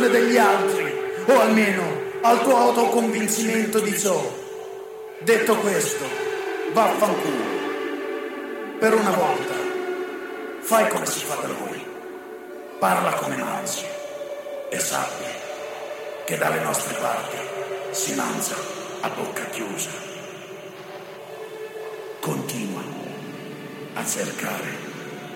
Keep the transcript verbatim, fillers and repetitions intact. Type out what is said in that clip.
quelle degli altri, o almeno al tuo autoconvincimento di ciò. Detto questo, vaffanculo. Per una volta, fai come si fa da noi. Parla come mangi e sappi che dalle nostre parti si mangia a bocca chiusa. Continua a cercare